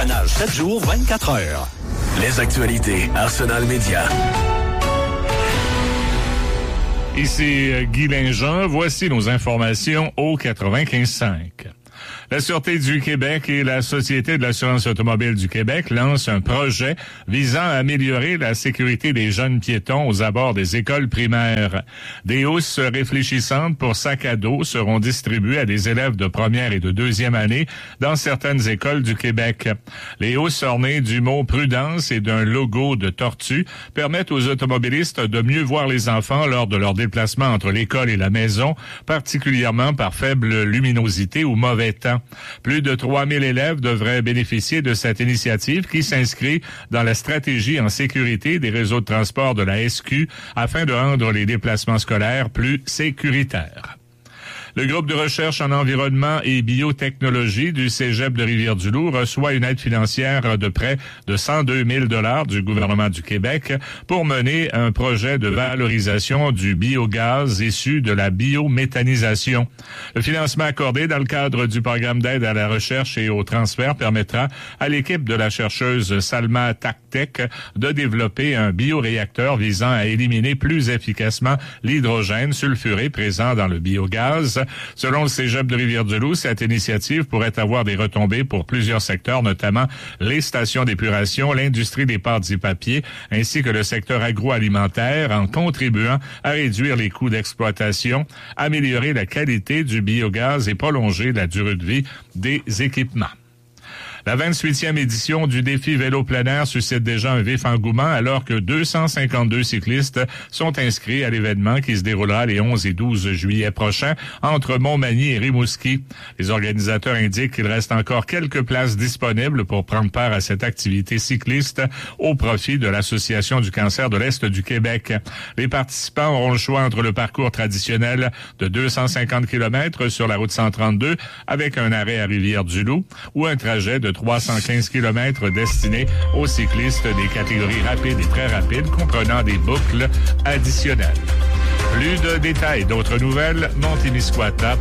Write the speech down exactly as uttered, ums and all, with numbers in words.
dépannage sept jours, vingt-quatre heures. Les actualités Arsenal Média. Ici Guy Linjean, voici nos informations au quatre-vingt-quinze cinq. La Sûreté du Québec et la Société de l'assurance automobile du Québec lancent un projet visant à améliorer la sécurité des jeunes piétons aux abords des écoles primaires. Des housses réfléchissantes pour sacs à dos seront distribuées à des élèves de première et de deuxième année dans certaines écoles du Québec. Les housses ornées du mot prudence et d'un logo de tortue permettent aux automobilistes de mieux voir les enfants lors de leur déplacement entre l'école et la maison, particulièrement par faible luminosité ou mauvais temps. Plus de trois mille élèves devraient bénéficier de cette initiative qui s'inscrit dans la stratégie en sécurité des réseaux de transport de la S Q afin de rendre les déplacements scolaires plus sécuritaires. Le groupe de recherche en environnement et biotechnologie du Cégep de Rivière-du-Loup reçoit une aide financière de près de cent deux mille dollars du gouvernement du Québec pour mener un projet de valorisation du biogaz issu de la biométhanisation. Le financement accordé dans le cadre du programme d'aide à la recherche et au transfert permettra à l'équipe de la chercheuse Salma Taktek de développer un bioréacteur visant à éliminer plus efficacement l'hydrogène sulfuré présent dans le biogaz. Selon le Cégep de Rivière-du-Loup, cette initiative pourrait avoir des retombées pour plusieurs secteurs, notamment les stations d'épuration, l'industrie des pâtes et papiers, ainsi que le secteur agroalimentaire, en contribuant à réduire les coûts d'exploitation, améliorer la qualité du biogaz et prolonger la durée de vie des équipements. La vingt-huitième édition du défi vélo plein air suscite déjà un vif engouement alors que deux cent cinquante-deux cyclistes sont inscrits à l'événement qui se déroulera les onze et douze juillet prochains entre Montmagny et Rimouski. Les organisateurs indiquent qu'il reste encore quelques places disponibles pour prendre part à cette activité cycliste au profit de l'Association du cancer de l'Est du Québec. Les participants auront le choix entre le parcours traditionnel de deux cent cinquante kilomètres sur la route cent trente-deux avec un arrêt à Rivière-du-Loup ou un trajet de trois cent quinze kilomètres destinés aux cyclistes des catégories rapides et très rapides, comprenant des boucles additionnelles. Plus de détails, d'autres nouvelles, Montémiscouata.